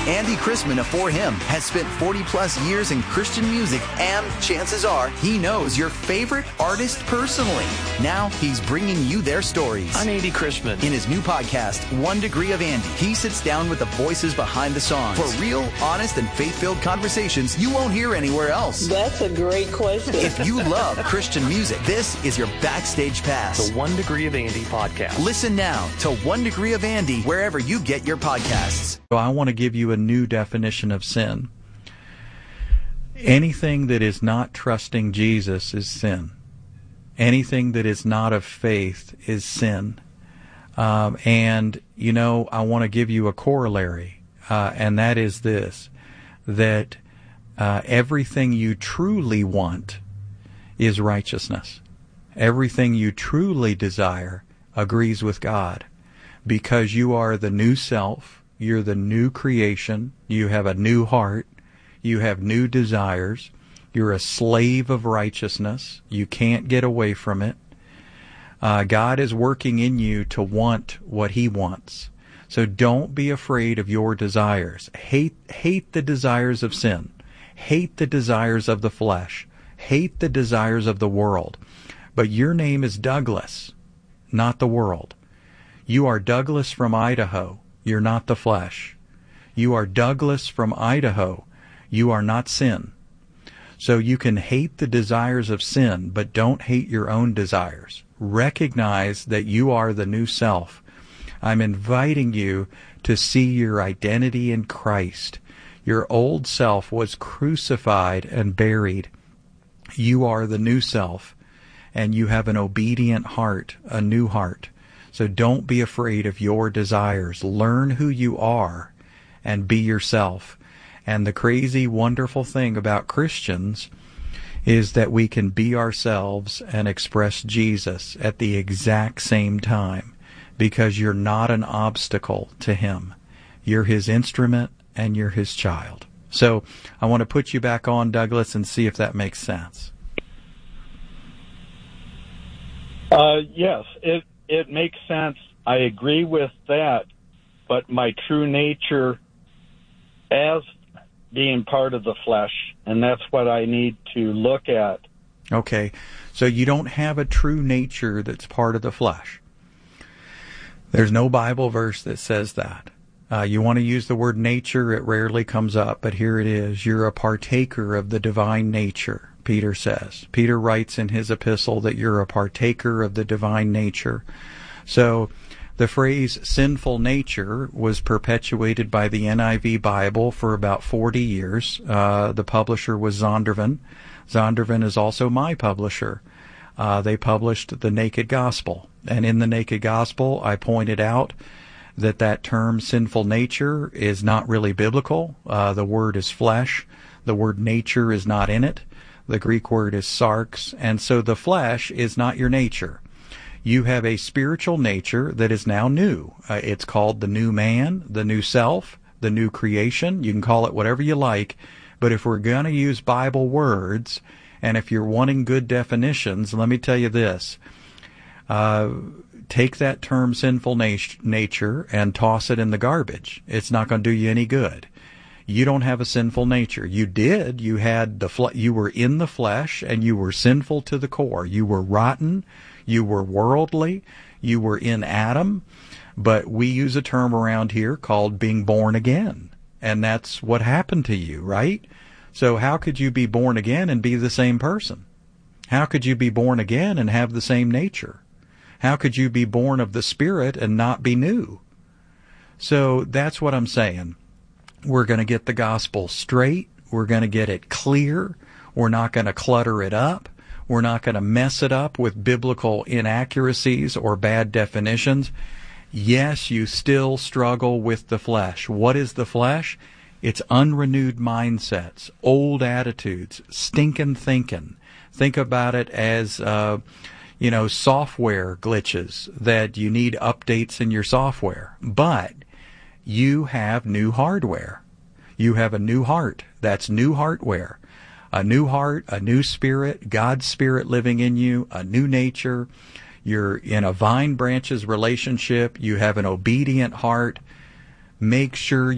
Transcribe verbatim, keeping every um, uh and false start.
Andy Chrisman of For Him has spent forty plus years in Christian music, and chances are he knows your favorite artist personally. Now he's bringing you their stories. I'm Andy Chrisman. In his new podcast, One Degree of Andy, he sits down with the voices behind the songs for real, honest, and faith-filled conversations you won't hear anywhere else. That's a great question. If you love Christian music, this is your backstage pass. The One Degree of Andy podcast. Listen now to One Degree of Andy wherever you get your podcasts. So I want to give you a new definition of sin. Anything that is not trusting Jesus is sin. Anything that is not of faith is sin. Um, and, you know, I want to give you a corollary, uh, and that is this, that uh, everything you truly want is righteousness. Everything you truly desire agrees with God, because you are the new self. You're the new creation. You have a new heart. You have new desires. You're a slave of righteousness. You can't get away from it. Uh, God is working in you to want what He wants. So don't be afraid of your desires. Hate, hate the desires of sin. Hate the desires of the flesh. Hate the desires of the world. But your name is Douglas, not the world. You are Douglas from Idaho. You're not the flesh. You are Douglas from Idaho. You are not sin. So you can hate the desires of sin, but don't hate your own desires. Recognize that you are the new self. I'm inviting you to see your identity in Christ. Your old self was crucified and buried. You are the new self, and you have an obedient heart, a new heart. So don't be afraid of your desires. Learn who you are and be yourself. And the crazy, wonderful thing about Christians is that we can be ourselves and express Jesus at the exact same time, because you're not an obstacle to Him. You're His instrument and you're His child. So I want to put you back on, Douglas, and see if that makes sense. Uh, yes, it It makes sense. I agree with that, but my true nature as being part of the flesh, and that's what I need to look at. Okay, so you don't have a true nature that's part of the flesh. There's no Bible verse that says that. Uh, you want to use the word nature, it rarely comes up, but here it is. You're a partaker of the divine nature, Peter says. Peter writes in his epistle that you're a partaker of the divine nature. So the phrase sinful nature was perpetuated by the N I V Bible for about forty years. Uh, the publisher was Zondervan. Zondervan is also my publisher. Uh, they published The Naked Gospel. And in The Naked Gospel, I pointed out that that term sinful nature is not really biblical. Uh, the word is flesh. The word nature is not in it. The Greek word is sarx. And so the flesh is not your nature. You have a spiritual nature that is now new. Uh, it's called the new man, the new self, the new creation. You can call it whatever you like. But if we're going to use Bible words, and if you're wanting good definitions, let me tell you this. Uh, take that term sinful nat- nature and toss it in the garbage. It's not going to do you any good. You don't have a sinful nature. You did. You had the fle- you were in the flesh, and you were sinful to the core. You were rotten. You were worldly. You were in Adam. But we use a term around here called being born again. And that's what happened to you, right? So how could you be born again and be the same person? How could you be born again and have the same nature? How could you be born of the Spirit and not be new? So that's what I'm saying. We're going to get the gospel straight. We're going to get it clear. We're not going to clutter it up. We're not going to mess it up with biblical inaccuracies or bad definitions. Yes, you still struggle with the flesh. What is the flesh? It's unrenewed mindsets, old attitudes, stinking thinking. Think about it as, uh, you know, software glitches that you need updates in your software. But you have new hardware. You have a new heart. That's new hardware. A new heart, a new spirit, God's Spirit living in you, a new nature. You're in a vine branches relationship. You have an obedient heart. Make sure